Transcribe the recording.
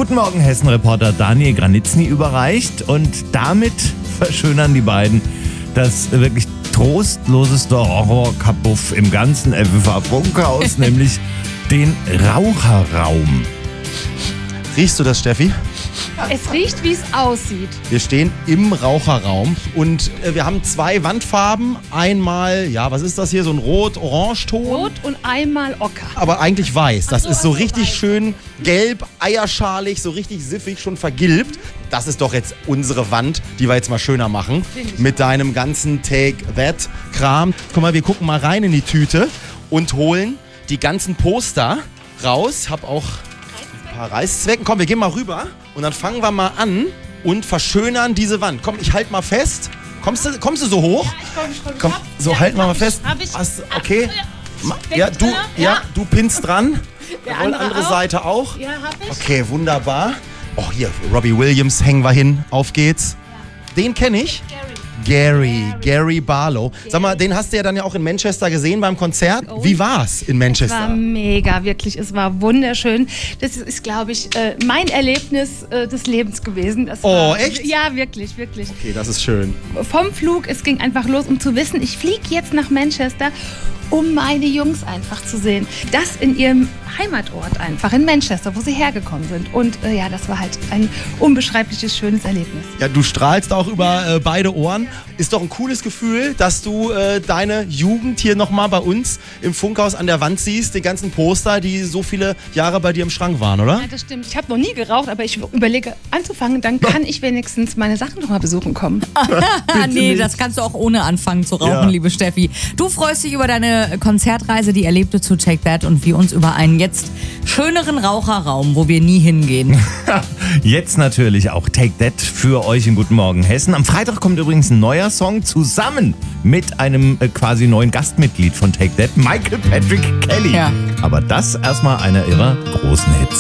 Guten Morgen Hessen-Reporter Daniel Granitzny überreicht und damit verschönern die beiden das wirklich trostloseste Horrorkabuff im ganzen FFH-Funkhaus, nämlich den Raucherraum. Riechst du das, Steffi? Es riecht, wie es aussieht. Wir stehen im Raucherraum und wir haben zwei Wandfarben. Einmal, was ist das hier? So ein Rot-Orange-Ton. Rot und einmal Ocker. Aber eigentlich weiß. Das ist so richtig weiß. schön gelb, eierschalig, so richtig siffig, schon vergilbt. Das ist doch jetzt unsere Wand, die wir jetzt mal schöner machen. Mit deinem ganzen Take-That-Kram. Guck mal, wir gucken mal rein in die Tüte und holen die ganzen Poster raus. Hab auch ein paar Reißzwecken. Komm, wir gehen mal rüber und dann fangen wir mal an und verschönern diese Wand. Komm, ich halt mal fest. Kommst du so hoch? Ich Komm, so halten wir mal fest. Hab ich. Okay. Du pinnst dran. Der Und andere andere auch. Seite auch. Ja, hab ich. Okay, wunderbar. Oh, hier, Robbie Williams hängen wir hin. Auf geht's. Den kenne ich. Gary Barlow. Sag mal, den hast du ja dann ja auch in Manchester gesehen beim Konzert. Wie war's in Es war Manchester? mega, wirklich. Es war wunderschön. Das ist, glaube ich, mein Erlebnis des Lebens gewesen. Das war, echt? Ja, wirklich, wirklich. Okay, das ist schön. Vom Flug, es ging einfach los, um zu wissen, ich fliege jetzt nach Manchester, um meine Jungs einfach zu sehen. Das in ihrem Heimatort einfach, in Manchester, wo sie hergekommen sind. Und das war halt ein unbeschreibliches, schönes Erlebnis. Ja, du strahlst auch über beide Ohren. Ist doch ein cooles Gefühl, dass du deine Jugend hier nochmal bei uns im Funkhaus an der Wand siehst. Die ganzen Poster, die so viele Jahre bei dir im Schrank waren, oder? Ja, das stimmt. Ich habe noch nie geraucht, aber ich überlege anzufangen, dann kann ich wenigstens meine Sachen nochmal besuchen kommen. Nee, das kannst du auch ohne anfangen zu rauchen, liebe Steffi. Du freust dich über deine Konzertreise, die Erlebte zu Take That und wir uns über einen jetzt schöneren Raucherraum, wo wir nie hingehen. Jetzt natürlich auch Take That für euch in Guten Morgen Hessen. Am Freitag kommt übrigens ein neuer Song zusammen mit einem quasi neuen Gastmitglied von Take That, Michael Patrick Kelly. Ja. Aber das erstmal einer ihrer großen Hits.